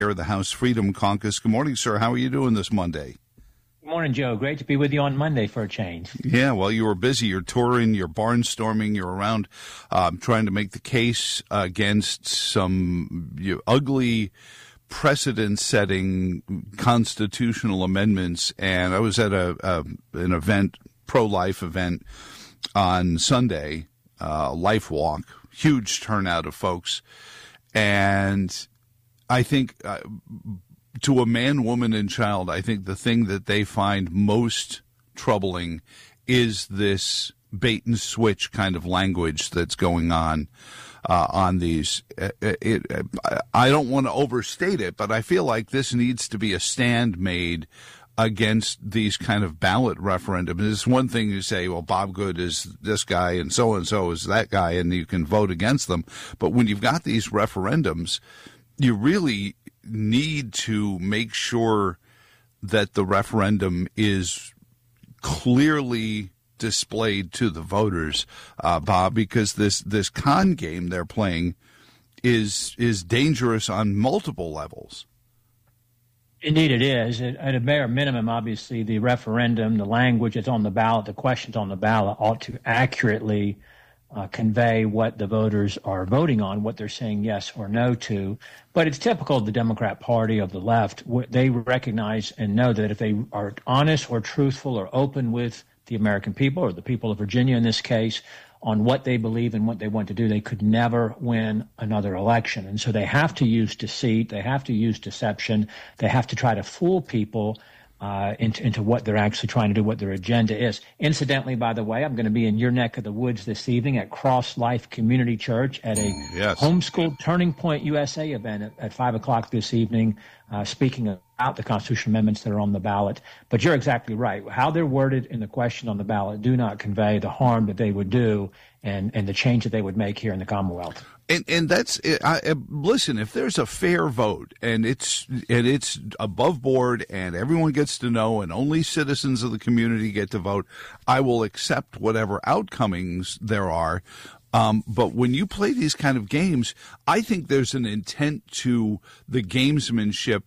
of the House Freedom Caucus. Good morning, sir. How are you doing this Monday? Good morning, Joe. Great to be with you on Monday for a change. Yeah, well, you were busy. You're touring, you're barnstorming, you're around trying to make the case against some ugly precedent-setting constitutional amendments. And I was at an event, pro-life event, on Sunday, Life Walk, huge turnout of folks. And I think to a man, woman, and child, I think the thing that they find most troubling is this bait and switch kind of language that's going on these. I don't want to overstate it, but I feel like this needs to be a stand made against these kind of ballot referendums. It's one thing to say, well, Bob Good is this guy and so is that guy, and you can vote against them. But when you've got these referendums, you really need to make sure that the referendum is clearly displayed to the voters, Bob, because this con game they're playing is dangerous on multiple levels. Indeed it is. At a bare minimum, obviously, the referendum, the language that's on the ballot, the questions on the ballot ought to accurately convey what the voters are voting on, what they're saying yes or no to. But it's typical of the Democrat Party, of the left. They recognize and know that if they are honest or truthful or open with the American people, or the people of Virginia in this case, on what they believe and what they want to do, they could never win another election. And so they have to use deceit, they have to use deception, they have to try to fool people into what they're actually trying to do, what their agenda is. Incidentally, by the way, I'm going to be in your neck of the woods this evening at Cross Life Community Church at a Homeschool Turning Point USA event at 5 o'clock this evening, speaking about the constitutional amendments that are on the ballot. But you're exactly right. How they're worded in the question on the ballot do not convey the harm that they would do and the change that they would make here in the Commonwealth. And that's listen. If there's a fair vote and it's above board and everyone gets to know and only citizens of the community get to vote, I will accept whatever outcomings there are. But when you play these kind of games, I think there's an intent to the gamesmanship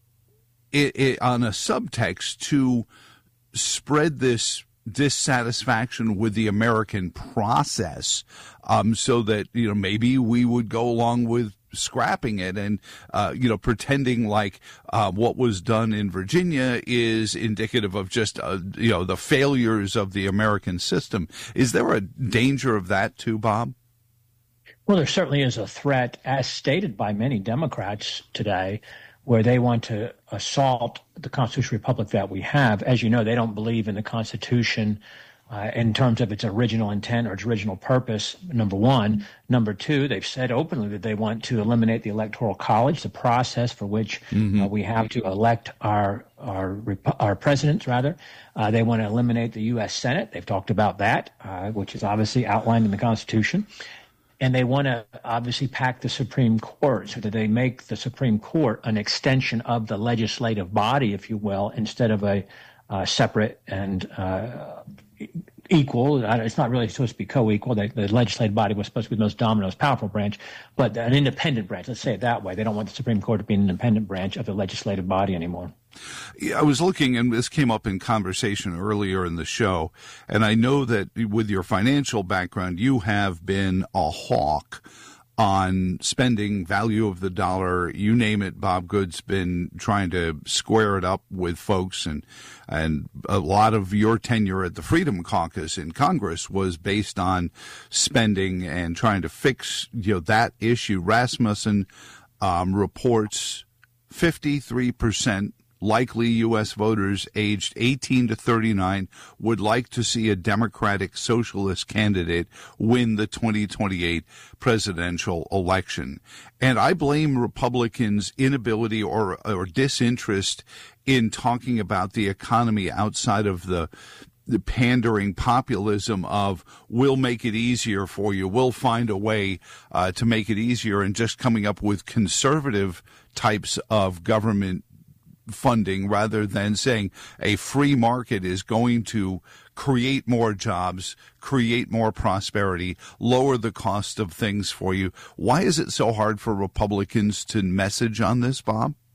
on a subtext to spread this dissatisfaction with the American process, so that maybe we would go along with scrapping it and pretending like what was done in Virginia is indicative of just the failures of the American system. Is there a danger of that too, Bob? Well, there certainly is a threat, as stated by many Democrats today, where they want to assault the constitutional republic that we have. As you know, they don't believe in the Constitution in terms of its original intent or its original purpose, number one. Number two, they've said openly that they want to eliminate the Electoral College, the process for which we have to elect our presidents, rather. They want to eliminate the U.S. Senate. They've talked about that, which is obviously outlined in the Constitution. And they want to obviously pack the Supreme Court so that they make the Supreme Court an extension of the legislative body, if you will, instead of a separate and equal. It's not really supposed to be co-equal. The legislative body was supposed to be the most dominant, most powerful branch, but an independent branch. Let's say it that way. They don't want the Supreme Court to be an independent branch of the legislative body anymore. Yeah, I was looking, and this came up in conversation earlier in the show, and I know that with your financial background, you have been a hawk on spending, value of the dollar, you name it. Bob Good's been trying to square it up with folks, and a lot of your tenure at the Freedom Caucus in Congress was based on spending and trying to fix that issue. Rasmussen reports 53% likely U.S. voters aged 18 to 39 would like to see a Democratic Socialist candidate win the 2028 presidential election. And I blame Republicans' inability or disinterest in talking about the economy outside of the pandering populism of we'll make it easier for you, we'll find a way to make it easier, and just coming up with conservative types of government funding rather than saying a free market is going to create more jobs, create more prosperity, lower the cost of things for you. Why is it so hard for Republicans to message on this, Bob?